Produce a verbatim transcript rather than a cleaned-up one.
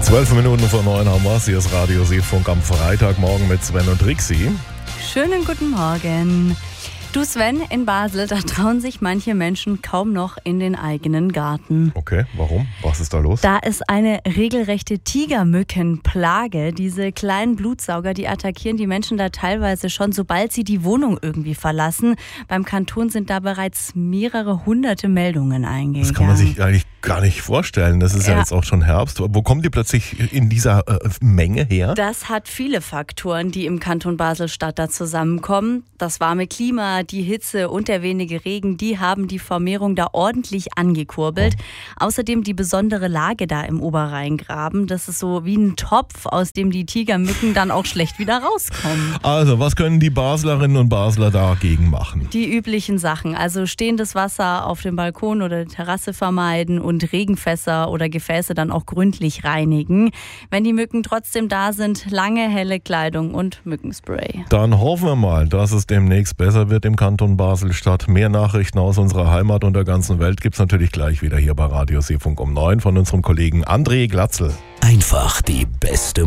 Zwölf Minuten vor neun haben wir es. Hier ist Radio Seefunk am Freitagmorgen mit Sven und Trixi. Schönen guten Morgen. Du Sven, in Basel, da trauen sich manche Menschen kaum noch in den eigenen Garten. Okay, warum? Was ist da los? Da ist eine regelrechte Tigermückenplage. Diese kleinen Blutsauger, die attackieren die Menschen da teilweise schon, sobald sie die Wohnung irgendwie verlassen. Beim Kanton sind da bereits mehrere hunderte Meldungen eingegangen. Das kann man sich eigentlich gar nicht vorstellen. Das ist ja, ja jetzt auch schon Herbst. Wo kommen die plötzlich in dieser äh, Menge her? Das hat viele Faktoren, die im Kanton Basel-Stadt da zusammenkommen. Das warme Klima, die Hitze und der wenige Regen, die haben die Vermehrung da ordentlich angekurbelt. Oh. Außerdem die besondere Lage da im Oberrheingraben. Das ist so wie ein Topf, aus dem die Tigermücken dann auch schlecht wieder rauskommen. Also, was können die Baslerinnen und Basler dagegen machen? Die üblichen Sachen, also stehendes Wasser auf dem Balkon oder der Terrasse vermeiden und Regenfässer oder Gefäße dann auch gründlich reinigen. Wenn die Mücken trotzdem da sind, lange helle Kleidung und Mückenspray. Dann hoffen wir mal, dass es demnächst besser wird im Kanton Basel-Stadt. Mehr Nachrichten aus unserer Heimat und der ganzen Welt gibt es natürlich gleich wieder hier bei Radio Seefunk um neun von unserem Kollegen André Glatzel. Einfach die beste